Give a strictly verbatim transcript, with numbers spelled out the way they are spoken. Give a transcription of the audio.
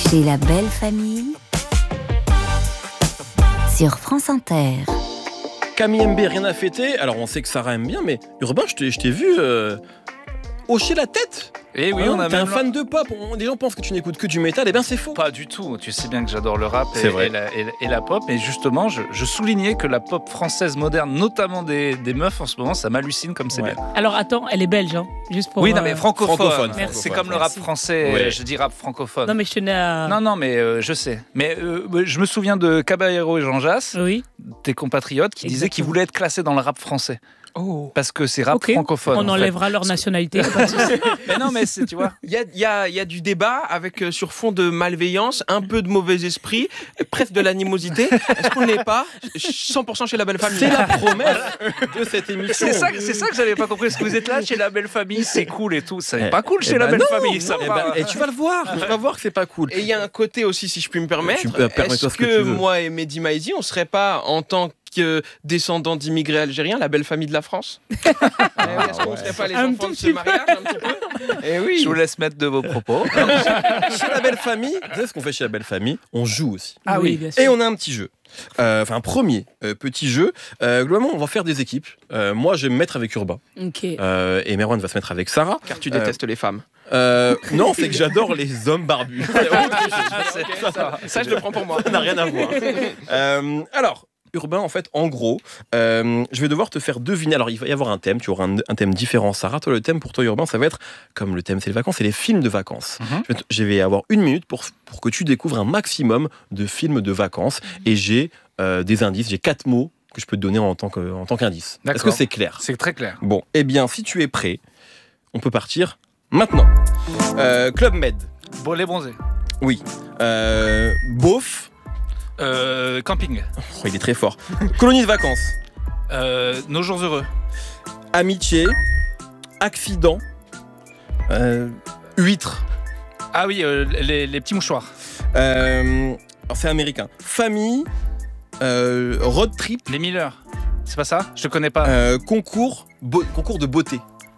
Chez la belle famille, sur France Inter. Camille M B, rien à fêter. Alors on sait que Sarah aime bien, mais Urbain, je t'ai, je t'ai vu euh, hocher la tête. Et oui, hein, on a t'es même un fan de pop. On, des gens pensent que tu n'écoutes que du métal. Eh bien, c'est faux. Pas du tout. Tu sais bien que j'adore le rap et, C'est vrai. et, la, et, et la pop. Et justement, je, je soulignais que la pop française moderne, notamment des, des meufs en ce moment, ça m'hallucine comme c'est Ouais. bien. Alors attends, elle est belge, hein, juste pour. Oui, non, euh, mais francophone. francophone, C'est francophone. comme le rap Merci. français. Ouais. Je dis rap francophone. Non, mais je tenais à. Non, non, mais euh, je sais. Mais euh, je me souviens de Caballero et Jean Jass, Oui. tes compatriotes, qui disaient qu'ils Exactement. voulaient être classés dans le rap français. Oh. Parce que c'est rap Ok. francophone. On en fait. enlèvera leur nationalité. pas de souci. Mais non, mais c'est, tu vois. Il y a, il y, a, il y a du débat avec euh, sur fond de malveillance, un peu de mauvais esprit, euh, presque de l'animosité. Est-ce qu'on n'est pas cent pour cent chez la belle famille? C'est la promesse de cette émission. C'est ça, c'est ça que j'avais pas compris. Est-ce que vous êtes là chez la belle famille, c'est cool et tout. C'est Eh, pas cool chez eh la ben belle non, famille. Ça Eh va. ben, et tu vas le voir. Tu vas voir que c'est pas cool. Et il y a un côté aussi, si je puis me permettre, Tu peux- permets-toi est-ce ce que que, tu veux. moi et Mehdi Maizi, on serait pas, en tant que descendants d'immigrés algériens, la belle famille de la France? Eh oui, est-ce qu'on ne serait pas les Un enfants tout de ce petit peu. mariage un petit peu? Eh oui. Je vous laisse mettre de vos propos. Chez la belle famille, vous savez ce qu'on fait chez la belle famille? On joue aussi. Ah oui. bien sûr. Et on a un petit jeu. Euh, Enfin, un premier euh, petit jeu. Euh, globalement, on va faire des équipes. Euh, moi, je vais me mettre avec Urbain. Ok. Euh, et Merwan va se mettre avec Sarah. Car tu détestes les femmes. Euh, non, c'est que j'adore les hommes barbus. ça, ça, ça, je le prends pour moi. Ça n'a rien à voir. Euh, alors, Urbain, en fait, en gros, euh, je vais devoir te faire deviner. Alors, il va y avoir un thème. Tu auras un, un thème différent. Sarah, toi, le thème pour toi, Urbain, ça va être, comme le thème, c'est les vacances, c'est les films de vacances. Mhm. Je vais te- Je vais avoir une minute pour, pour que tu découvres un maximum de films de vacances. Et j'ai euh, des indices. J'ai quatre mots que je peux te donner en tant que- en tant qu'indice. Est-ce D'accord. que c'est clair? C'est très clair. Bon, eh bien, si tu es prêt, on peut partir maintenant. Euh, Club Med. Bon, les bronzés. Oui. Euh, Beauf. Euh, camping. Oh, il est très fort. Colonie de vacances. Euh, nos jours heureux. Amitié. Accident. Euh, huître. Ah oui, euh, les, les petits mouchoirs. Euh, alors c'est américain. Famille. Euh, road trip. Les Miller. C'est pas ça? Je connais pas. Euh, concours. beau- concours de beauté.